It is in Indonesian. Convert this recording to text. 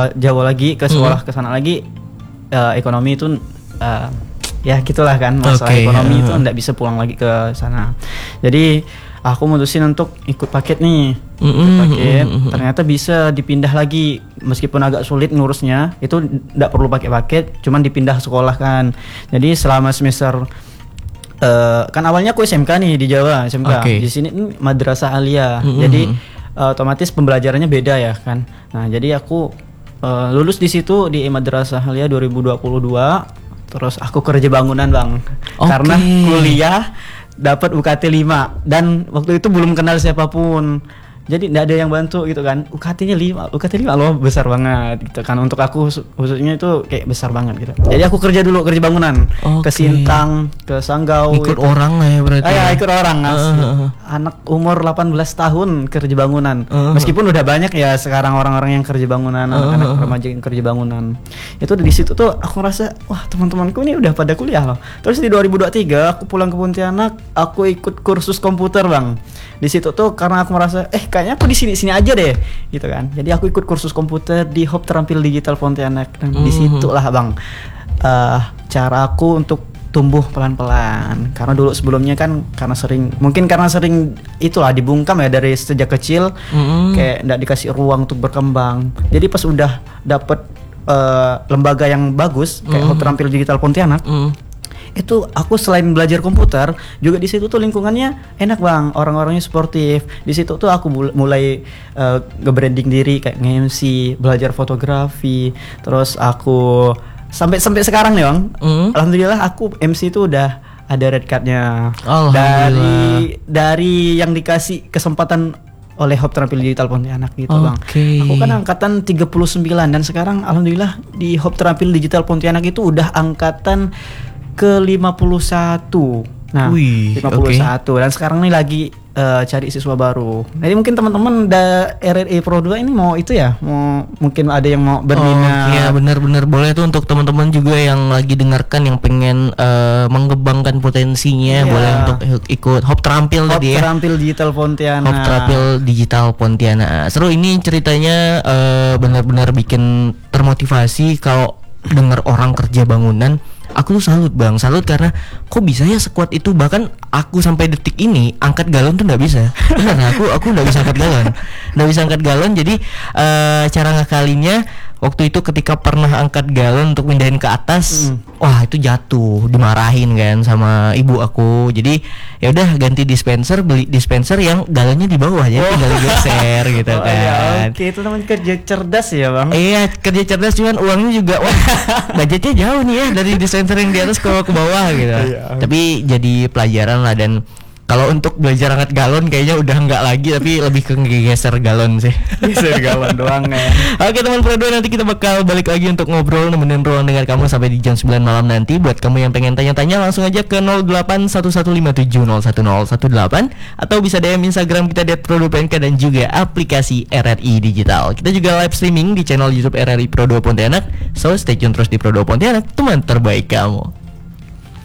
jauh lagi ke sekolah ke sana lagi, ekonomi itu ya gitulah kan, masalah ekonomi itu nggak bisa pulang lagi ke sana. Jadi aku mutusin untuk ikut paket nih. Ternyata bisa dipindah lagi, meskipun agak sulit ngurusnya. Itu nggak perlu pakai paket, cuman dipindah sekolah kan. Jadi selama semester kan awalnya aku SMK nih di Jawa, SMK. Di sini madrasah aliyah. Jadi otomatis pembelajarannya beda ya kan. Nah, jadi aku lulus di situ di madrasah aliyah 2022. Terus aku kerja bangunan, Bang. Karena kuliah dapat UKT 5 dan waktu itu belum kenal siapapun. Jadi enggak ada yang bantu gitu kan. UKT-nya 5 loh, besar banget gitu kan. Untuk aku khususnya itu kayak besar banget gitu. Jadi aku kerja bangunan. Ke Sintang, ke Sanggau. Ikut orang lah ya berarti. Ikut orang. Anak umur 18 tahun kerja bangunan. Meskipun udah banyak ya sekarang orang-orang yang kerja bangunan, anak-anak remaja yang kerja bangunan. Itu di situ tuh aku ngerasa, wah teman-temanku ini udah pada kuliah loh. Terus di 2023 aku pulang ke Pontianak, aku ikut kursus komputer, Bang. Di situ tuh karena aku merasa kayaknya aku di sini aja deh gitu kan. Jadi aku ikut kursus komputer di Hub Terampil Digital Pontianak. Dan di situlah, Bang, cara aku untuk tumbuh pelan-pelan. Karena dulu sebelumnya kan karena sering itulah dibungkam ya dari sejak kecil, kayak enggak dikasih ruang untuk berkembang. Jadi pas udah dapet lembaga yang bagus kayak Hub Terampil Digital Pontianak, itu aku selain belajar komputer juga di situ tuh lingkungannya enak, Bang, orang-orangnya sportif. Di situ tuh aku mulai nge-branding diri kayak nge-MC, belajar fotografi. Terus aku sampai sekarang nih, Bang, alhamdulillah aku MC itu udah ada red cardnya dari yang dikasih kesempatan oleh Hub Terampil Digital Pontianak gitu, Bang. Aku kan angkatan 39 dan sekarang alhamdulillah di Hub Terampil Digital Pontianak itu udah angkatan ke 51. Nah, 51 dan sekarang nih lagi cari siswa baru. Jadi mungkin teman-teman RRI Pro 2 ini mau mungkin ada yang mau berminat. Iya, benar-benar boleh tuh untuk teman-teman juga yang lagi dengarkan yang pengen mengembangkan potensinya, boleh untuk ikut Hub Terampil tadi ya. Hub Terampil Digital Pontianak. Hub Terampil Digital Pontianak. Seru ini ceritanya, benar-benar bikin termotivasi kalau dengar orang kerja bangunan. Aku tuh salut, Bang, karena kok bisa ya sekuat itu. Bahkan aku sampai detik ini angkat galon tuh nggak bisa. Benar, aku nggak bisa angkat galon. Jadi cara ngakalinya waktu itu ketika pernah angkat galon untuk pindahin ke atas, wah itu jatuh, dimarahin kan sama ibu aku. Jadi ya udah ganti dispenser, beli dispenser yang galonnya di bawah ya, tinggal geser gitu kan. Itu namanya kerja cerdas ya, Bang. Iya, kerja cerdas, cuman uangnya juga budgetnya jauh nih ya dari dispenser yang di atas ke bawah gitu. Tapi jadi pelajaran lah. Dan kalau untuk belajar angkat galon kayaknya udah enggak lagi, tapi lebih ke geser galon sih. Geser galon doang ya. Oke teman Pro 2, nanti kita bakal balik lagi untuk ngobrol, nemenin ruang dengar kamu sampai di jam 9 malam nanti. Buat kamu yang pengen tanya-tanya langsung aja ke 0811570118 atau bisa DM Instagram kita @pro2pnk dan juga aplikasi RRI Digital. Kita juga live streaming di channel YouTube RRI Pro 2 Pontianak. So stay tune terus di Pro 2 Pontianak, teman terbaik kamu.